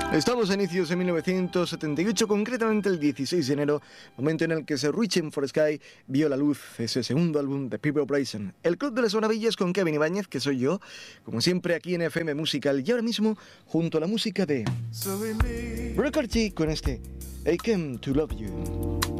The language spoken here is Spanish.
Estamos a inicios de 1978, concretamente el 16 de enero, momento en el que se Reaching for Sky vio la luz ese segundo álbum de People Blazing. El Club de las Maravillas con Kevin Ibáñez, que soy yo, como siempre aquí en FM Musical, y ahora mismo junto a la música de Brooker T con este I Came to Love You.